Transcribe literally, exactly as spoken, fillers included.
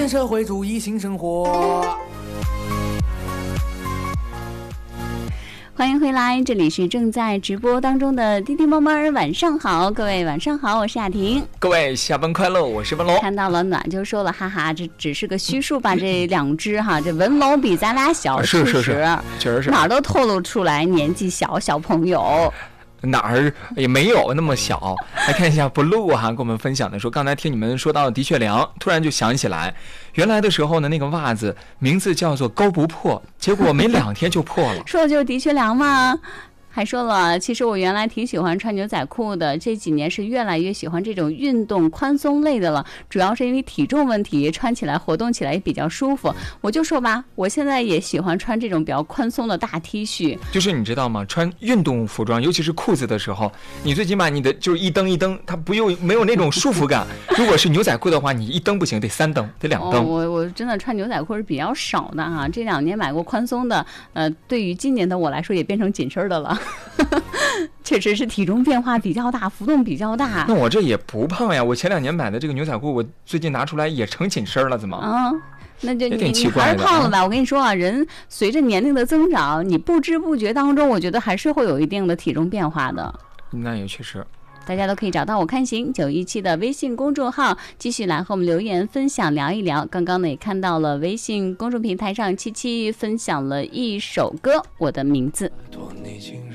建社会主义新生活。 欢迎回来，这里是正在直播当中的滴滴猫猫儿，晚上好，各位晚上好，我是雅婷。 各位下班快乐，我是文龙。 看到了暖就说了，哈哈，这只是个虚数吧？这两只哈，这文龙比咱俩小， 是是是，确实是， 哪儿都透露出来年纪小，小朋友。 哪儿也没有那么小。来看一下 blue 哈，跟我们分享的说，刚才听你们说到的确凉，突然就想起来，原来的时候呢，那个袜子名字叫做高不破，结果没两天就破了。 说的就是的确凉吗？还说了，其实我原来挺喜欢穿牛仔裤的，这几年是越来越喜欢这种运动宽松类的了，主要是因为体重问题，穿起来活动起来也比较舒服。我就说吧，我现在也喜欢穿这种比较宽松的大 T 恤。 就是你知道吗？穿运动服装，尤其是裤子的时候，你最起码你的就是一蹬一蹬，它不用没有那种束缚感。如果是牛仔裤的话，你一蹬不行，得三蹬，得两蹬。 哦、我我真的穿牛仔裤是比较少的哈，这两年买过宽松的，呃，对于今年的我来说也变成紧身的了。确实是体重变化比较大，浮动比较大。 那我这也不胖呀，我前两年买的这个牛仔裤，我最近拿出来也成紧身了，怎么？ 啊，那就也挺奇怪的。 你还是胖了吧？我跟你说啊，人随着年龄的增长，你不知不觉当中，我觉得还是会有一定的体重变化的。 那也确实。 大家都可以找到我看行九一七的微信公众号，继续来和我们留言分享聊一聊。刚刚呢也看到了微信公众平台上七七分享了一首歌《我的名字》。